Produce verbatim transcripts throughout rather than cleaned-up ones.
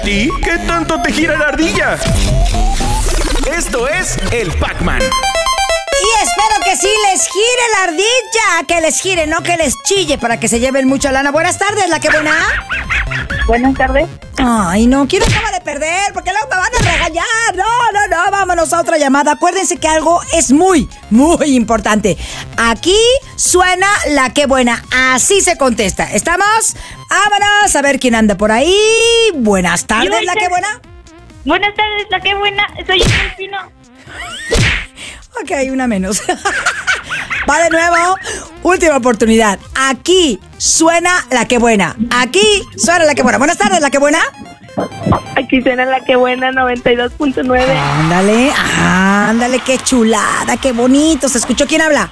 ¿Y qué tanto te gira la ardilla? Esto es el Pac-Man. Y espero que sí les gire la ardilla, que les gire, no que les chille para que se lleven mucha lana. Buenas tardes, ¿la que buena? Buenas tardes. Ay, no, quiero acaba de perder, porque luego me van a regañar. No, no, no, vámonos a otra llamada. Acuérdense que algo es muy, muy importante. Aquí suena la que buena, así se contesta. ¿Estamos? Vámonos a ver quién anda por ahí. Buenas tardes, ¿la que buena? Buenas tardes, la que buena. Soy el Delfino. Ok, una menos. Va de nuevo. Última oportunidad. Aquí suena la que buena. Aquí suena la que buena. Buenas tardes, la que buena. Aquí suena la que buena, noventa y dos punto nueve. Ándale, ándale, qué chulada, qué bonito. ¿Se escuchó quién habla?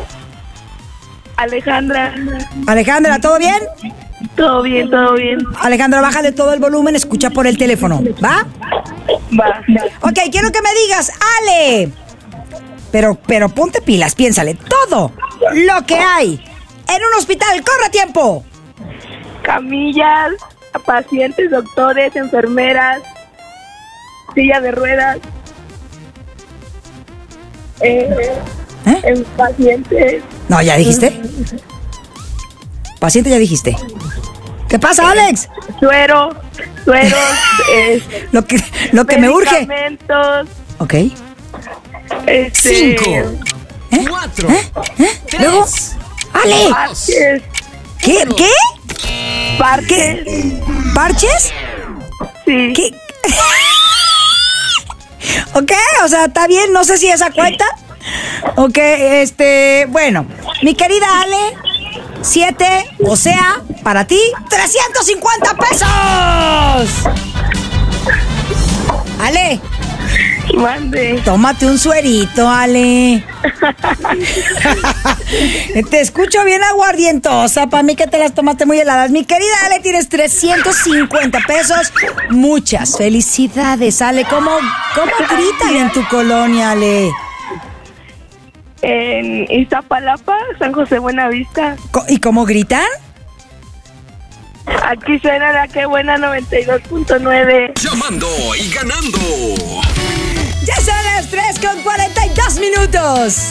Alejandra. Alejandra, ¿todo bien? Todo bien, todo bien. Alejandra, bájale todo el volumen, escucha por el teléfono, ¿va? Va. Ok, quiero que me digas, Ale. Pero, pero ponte pilas, piénsale. Todo lo que hay en un hospital, ¡corre tiempo! Camillas, pacientes, doctores, enfermeras, silla de ruedas, eh, ¿Eh? en pacientes. No, ¿ya dijiste? Paciente, ya dijiste. ¿Qué pasa, Alex? Suero, sueros, eh, Lo que, lo que me urge. medicamentos. Ok. Este, Cinco, ¿Eh? cuatro, ¿Eh? ¿Eh? tres, Luego, Ale, parches, ¿qué? ¿Qué? parches, ¿Parches? sí. ¿Qué? Ok, o sea, está bien, no sé si esa cuenta. Ok, este, bueno, mi querida Ale, siete, o sea, para ti, trescientos cincuenta pesos. Ale, Mande. tómate un suerito, Ale. Te escucho bien aguardientosa, para mí que te las tomaste muy heladas. Mi querida Ale, tienes trescientos cincuenta pesos. Muchas felicidades, Ale. ¿Cómo, cómo gritan en tu colonia, Ale? En Iztapalapa, San José Buenavista. Co- ¿Y cómo gritan? Aquí suena la que buena, noventa y dos punto nueve. llamando y ganando. Ya son las tres con cuarenta y dos minutos.